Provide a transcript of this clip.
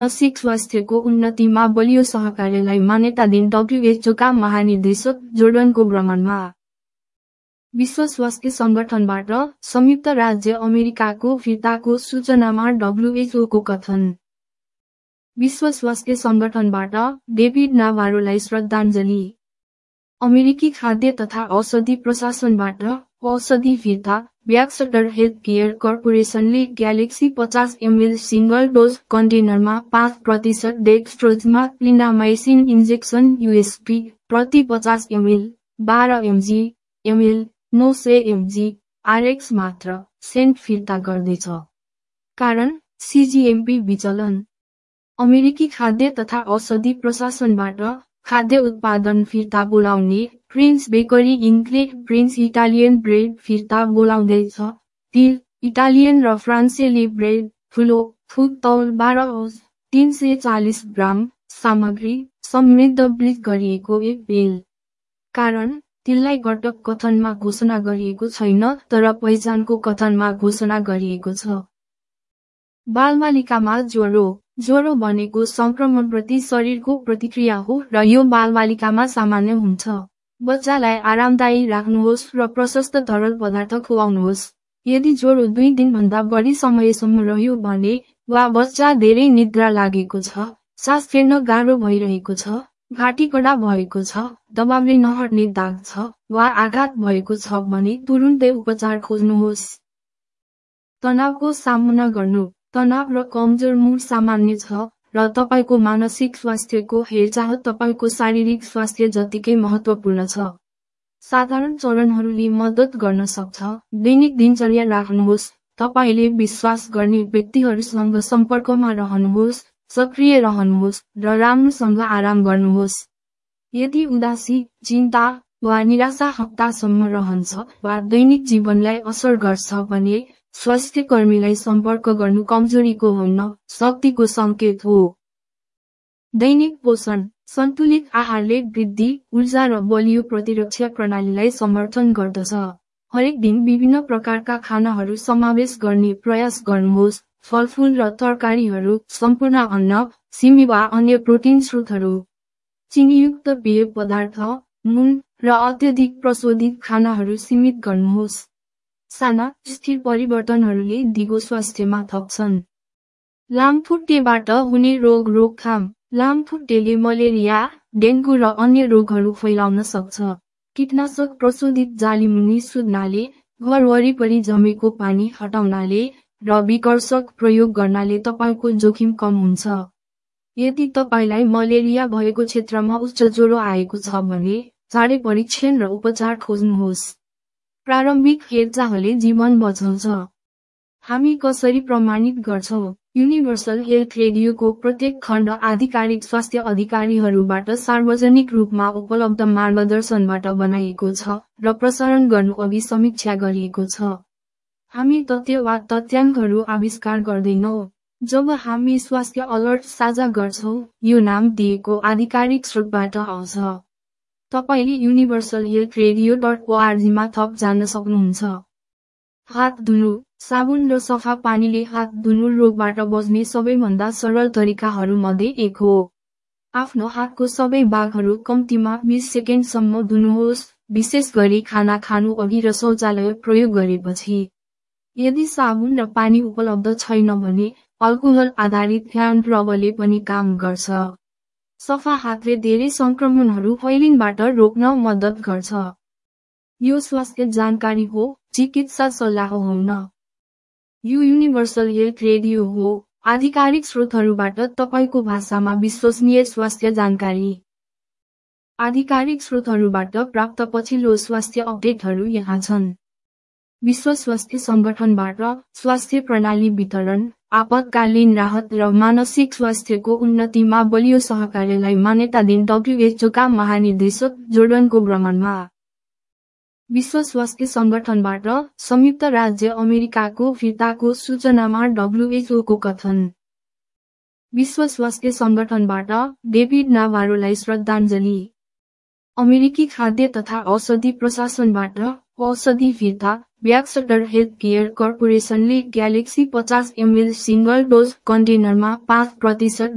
मानसिक स्वास्थ्यको उन्नतिमा बलियो सहकार्यलाई मान्यता दिन डब्ल्युएचओका महानिर्देशक जोर्डनको भ्रमणमा। विश्व स्वास्थ्य संगठनबाट संयुक्त राज्य अमेरिकाको फिर्ताको सूचनामा डब्ल्युएचओको कथन। विश्व स्वास्थ्य संगठनबाट डेभिड नाभारोलाई श्रद्धाञ्जली। अमेरिकी खाद्य तथा औषधि प्रशासनबाट औषधि फिर्ता। ब्याक्सटर health care कर्पोरेसनले galaxy 50 ml single dose कन्टेनरमा 5% डेक्स्ट्रोजमा क्लिन्डामाइसिन injection USP प्रति 50 ml 12 mg/ml 900 mg RX मात्र सेन्ट फिर्ता गर्दैछ। कारण CGMP विचलन। अमेरिकी खाद्य तथा औषधि प्रशासनबाट खाद्य उत्पादन फिर्ता बोलाउने prince bakery इन्कले prince Italian bread फिर्ता बोलाउँदैछ। तिल, इटालियन र फ्रान्सेली ब्रेड, ठुलो, थुक तौल 12 औंस 340 ग्राम, सामग्री, समृद्ध ब्लिच गरिएको एक बेल। कारण, तिललाई घटक कथनमा घोषणा गरिएको छैन तर पहिचानको कथनमा घोषणा गरिएको छ। बालबालिकामा ज्वरो। ज्वरो भनेको संक्रमणप्रति शरीरको प्रतिक्रिया हो र यो बालबालिकामा सामान्य हुन्छ। बच्चालाई आरामदायी राख्नुहोस् र प्रशस्त तरल पदार्थ खुवाउनुहोस्। यदि ज्वरो 2 दिनभन्दा बढी समयसम्म रह्यो भने वा बच्चा धेरै निद्रा लागेको छ, सास फेर्न गाह्रो भइरहेको छ, घाँटी कडा भएको छ, दबावले नहट्ने दाग छ वा आघात भएको छ भने तुरुन्तै उपचार खोज्नुहोस्। तनावको सामना गर्नु। तनाव र कमजोर मुड सामान्य छ र तपाईको मानसिक स्वास्थ्यको हेरचाह तपाईको शारीरिक स्वास्थ्य जतिकै महत्त्वपूर्ण छ। साधारण चरणहरूले मद्दत गर्न सक्छ। दैनिक दिनचर्या राख्नुहोस्। तपाईले विश्वास गर्ने व्यक्तिहरूसँग सम्पर्कमा रहनुहोस्, सक्रिय रहनुहोस् र राम्रोसँग आराम गर्नुहोस्। यदि उदासी, चिन्ता वा निराशा हप्तासम्म रहन्छ वा दैनिक जीवनलाई असर गर्छ भने स्वास्थ्य कर्मीलाई सम्पर्क गर्नु कमजोरीको होइन, शक्तिको संकेत हो। दैनिक पोषण। सन्तुलित आहारले वृद्धि, ऊर्जा र बलियो प्रतिरक्षा प्रणालीलाई समर्थन गर्दछ। हरेक दिन विभिन्न प्रकारका खानाहरू समावेश गर्ने प्रयास गर्नुहोस्। फलफुल र तरकारीहरू, सम्पूर्ण अन्न, सिमी वा अन्य प्रोटिन स्रोतहरू। चिनीयुक्त पेय पदार्थ, नुन र अत्यधिक प्रशोधित खानाहरू सीमित गर्नुहोस्। साना, स्थिर परिवर्तनहरूले दिगो स्वास्थ्यमा थप्छन्। लामखुट्टेबाट हुने रोग रोकथाम। लामखुट्टेले मलेरिया, डेङ्गु र अन्य रोगहरू फैलाउन सक्छ। कीटनाशक प्रशोधित जालीमुनि सुत्नाले, घर वरिपरि जमेको पानी हटाउनाले र विकर्षक प्रयोग गर्नाले तपाईको जोखिम कम हुन्छ। यदि तपाईलाई मलेरिया भएको क्षेत्रमा उच्च ज्वरो आएको छ भने चाँडै परीक्षण र उपचार खोज्नुहोस्। प्रारम्भिक हेरचाहले जीवन बचाउँछ। हामी कसरी प्रमाणित गर्छौं? युनिभर्सल हेल्थ रेडियोको प्रत्येक खण्ड आधिकारिक स्वास्थ्य अधिकारीहरूबाट सार्वजनिक रूपमा उपलब्ध मार्गदर्शनबाट बनाइएको छ र प्रसारण गर्नु अघि समीक्षा गरिएको छ। हामी तथ्य वा तथ्याङ्कहरू आविष्कार गर्दैनौं। जब हामी स्वास्थ्य अलर्ट साझा गर्छौं, यो नाम दिएको आधिकारिक स्रोतबाट आउँछ। तपाईले universalhealthradio.org मा थप जान्न सक्नुहुन्छ। हात धुनु। साबुन र सफा पानीले हात धुनु रोगबाट बच्ने सबैभन्दा सरल तरिकाहरूमध्ये एक हो। आफ्नो हातको सबै भागहरू कम्तीमा 20 सेकेन्डसम्म धुनुहोस्, विशेष गरी खाना खानु अघि र शौचालय प्रयोग गरेपछि। यदि साबुन र पानी उपलब्ध छैन भने अल्कोहल आधारित ह्यान्ड रबले पनि काम गर्छ। सफा हातले धेरै संक्रमणहरू फैलिनबाट रोक्न मद्दत गर्छ। यो स्वास्थ्य जानकारी हो, चिकित्सा सल्लाह होइन। यो युनिभर्सल हेल्थ रेडियो हो, आधिकारिक स्रोतहरूबाट तपाईको भाषामा विश्वसनीय स्वास्थ्य जानकारी। आधिकारिक स्रोतहरूबाट प्राप्त पछिल्लो स्वास्थ्य अपडेटहरू यहाँ छन्। विश्व स्वास्थ्य संगठनबाट स्वास्थ्य प्रणाली वितरण, आपतकालीन राहत र मानसिक स्वास्थ्यको उन्नतिमा बलियो सहकार्यलाई मान्यता दिन डब्ल्युएचओका महानिर्देशक जोर्डनको भ्रमणमा। विश्व स्वास्थ्य संगठनबाट संयुक्त राज्य अमेरिकाको फिर्ताको सूचनामा डब्ल्युएचओको कथन। विश्व स्वास्थ्य संगठनबाट डेभिड नाभारोलाई श्रद्धाञ्जली। अमेरिकी खाद्य तथा औषधि प्रशासनबाट औषधि फिर्ता। ब्याक्सटर health care कर्पोरेसनले galaxy 50 ml single dose कन्टेनरमा 5%